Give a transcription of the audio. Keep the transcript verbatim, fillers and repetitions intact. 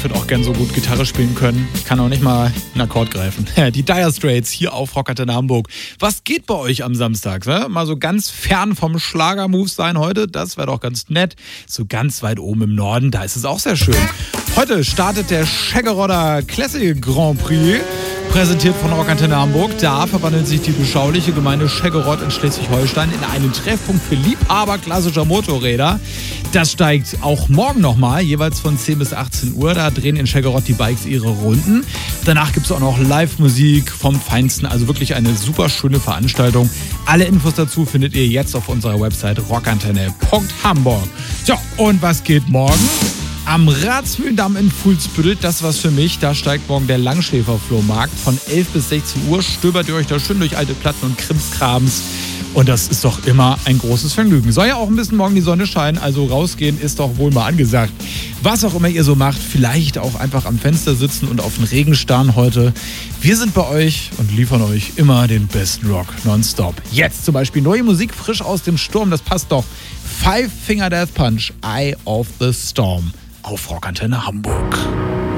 würde auch gern so gut Gitarre spielen können. Ich kann auch nicht mal einen Akkord greifen. Die Dire Straits hier auf Rockantenne Hamburg. Was geht bei euch am Samstag? Ne? Mal so ganz fern vom Schlagermove sein heute. Das wäre doch ganz nett. So ganz weit oben im Norden, da ist es auch sehr schön. Heute startet der Scheggerodder Classic Grand Prix. Präsentiert von Rockantenne Hamburg. Da verwandelt sich die beschauliche Gemeinde Scheggerott in Schleswig-Holstein in einen Treffpunkt für Liebhaber klassischer Motorräder. Das steigt auch morgen nochmal, jeweils von zehn bis achtzehn Uhr. Da drehen in Scheggerott die Bikes ihre Runden. Danach gibt es auch noch Live-Musik vom Feinsten. Also wirklich eine super schöne Veranstaltung. Alle Infos dazu findet ihr jetzt auf unserer Website rockantenne punkt hamburg. So, und was geht morgen? Am Ratsmühlendamm in Fuhlsbüttel, das war's für mich. Da steigt morgen der Langschläfer-Flohmarkt. Von elf bis sechzehn Uhr stöbert ihr euch da schön durch alte Platten und Krimskrams. Und das ist doch immer ein großes Vergnügen. Soll ja auch ein bisschen morgen die Sonne scheinen, also rausgehen ist doch wohl mal angesagt. Was auch immer ihr so macht, vielleicht auch einfach am Fenster sitzen und auf den Regen starren heute. Wir sind bei euch und liefern euch immer den besten Rock nonstop. Jetzt zum Beispiel neue Musik frisch aus dem Sturm, das passt doch. Five Finger Death Punch, Eye of the Storm. Auf Rockantenne Hamburg.